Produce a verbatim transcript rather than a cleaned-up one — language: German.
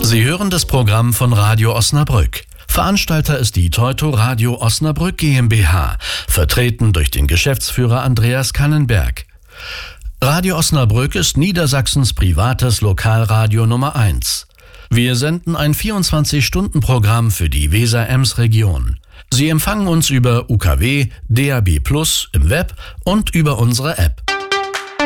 Sie hören das Programm von Radio Osnabrück. Veranstalter ist die Teuto Radio Osnabrück GmbH, vertreten durch den Geschäftsführer Andreas Kannenberg. Radio Osnabrück ist Niedersachsens privates Lokalradio Nummer eins. Wir senden ein vierundzwanzig-Stunden-Programm für die Weser-Ems-Region. Sie empfangen uns über U K W, D A B plus, im Web und über unsere App.